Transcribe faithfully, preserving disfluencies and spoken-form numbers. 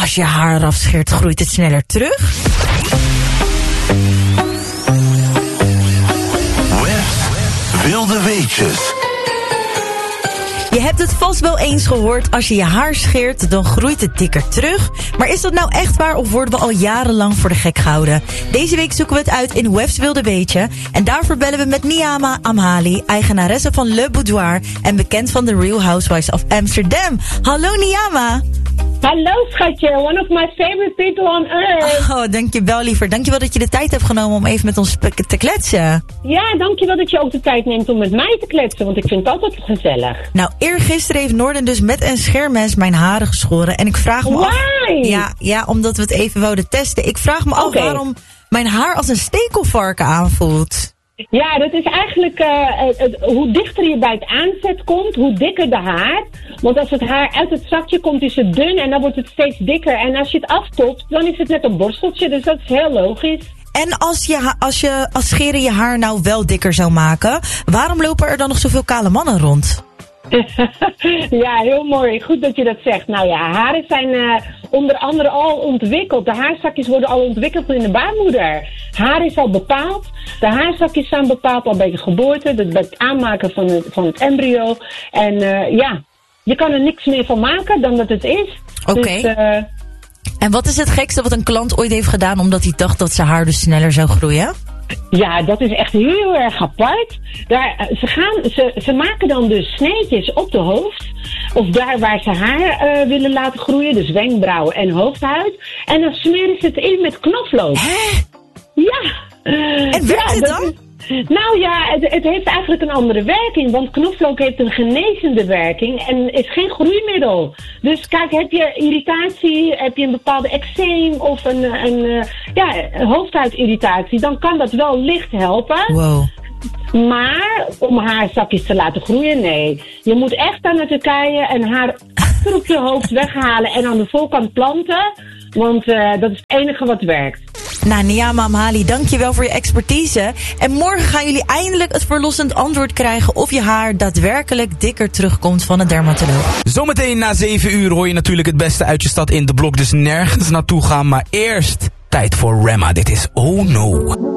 Als je haar eraf scheert, groeit het sneller terug? Wilde weetjes. Je hebt het vast wel eens gehoord, als je je haar scheert, dan groeit het dikker terug. Maar is dat nou echt waar of worden we al jarenlang voor de gek gehouden? Deze week zoeken we het uit in Web's Wilde Weetje. En daarvoor bellen we met Niyama Amhali, eigenaresse van Le Boudoir en bekend van The Real Housewives of Amsterdam. Hallo Niyama. Hallo schatje, one of my favorite people on earth. Oh, dankjewel liever. Dankjewel dat je de tijd hebt genomen om even met ons te kletsen. Ja, dankjewel dat je ook de tijd neemt om met mij te kletsen, want ik vind het altijd gezellig. Nou, eergisteren heeft Noorden dus met een scheermes mijn haren geschoren. En ik vraag me Why? af... Ja, ja, omdat we het even wouden testen. Ik vraag me af Okay. waarom mijn haar als een stekelvarken aanvoelt. Ja, dat is eigenlijk uh, het, het, hoe dichter je bij het aanzet komt, hoe dikker de haar. Want als het haar uit het zakje komt, is het dun en dan wordt het steeds dikker. En als je het aftopt, dan is het net een borsteltje, dus dat is heel logisch. En als je, ha- als je als scheren je haar nou wel dikker zou maken, waarom lopen er dan nog zoveel kale mannen rond? Ja, heel mooi. Goed dat je dat zegt. Nou ja, haren zijn uh, onder andere al ontwikkeld. De haarzakjes worden al ontwikkeld in de baarmoeder. Haar is al bepaald. De haarzakjes zijn bepaald al bij de geboorte, dus bij het aanmaken van het, van het embryo. En uh, ja, je kan er niks meer van maken dan dat het is. Oké. Dus, uh, En wat is het gekste wat een klant ooit heeft gedaan omdat hij dacht dat zijn haar dus sneller zou groeien? Ja, dat is echt heel erg apart. Daar, ze, gaan, ze, ze maken dan dus sneetjes op de hoofd. Of daar waar ze haar uh, willen laten groeien. Dus wenkbrauwen en hoofdhuid. En dan smeren ze het in met knoflook. Hè? Ja. En werkt ja, het dan? Is, nou ja, het, het heeft eigenlijk een andere werking. Want knoflook heeft een genezende werking en is geen groeimiddel. Dus kijk, heb je irritatie, heb je een bepaalde eczeem of een, een, een, ja, een hoofdhuidirritatie, dan kan dat wel licht helpen. Wow. Maar om haarzakjes te laten groeien, nee. Je moet echt naar naar Turkije en haar achter op je hoofd weghalen en aan de voorkant planten. Want uh, dat is het enige wat werkt. Nou, Niyama Amhali, dankjewel voor je expertise. En morgen gaan jullie eindelijk het verlossend antwoord krijgen of je haar daadwerkelijk dikker terugkomt van een dermatoloog. Zometeen na zeven uur hoor je natuurlijk het beste uit je stad in de blok, dus nergens naartoe gaan. Maar eerst tijd voor Rema. Dit is Oh No.